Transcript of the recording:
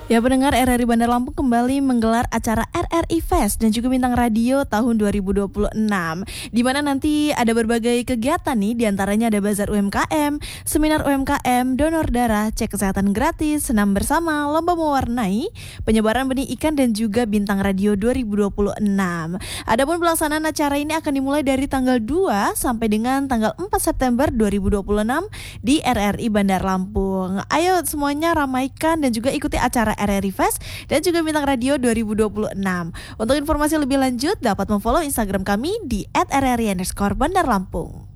Ya, pendengar, RRI Bandar Lampung kembali menggelar acara RRI Fest dan juga Bintang Radio tahun 2026, di mana nanti ada berbagai kegiatan nih, diantaranya ada bazar UMKM, seminar UMKM, donor darah, cek kesehatan gratis, senam bersama, lomba mewarnai, penyebaran benih ikan dan juga Bintang Radio 2026. Adapun pelaksanaan acara ini akan dimulai dari tanggal 2 sampai dengan tanggal 4 September 2026 di RRI Bandar Lampung. Ayo semuanya ramaikan dan juga ikuti acara RRI Fest dan juga Bintang Radio 2026. Untuk informasi lebih lanjut dapat memfollow Instagram kami di @rri_bandar Lampung.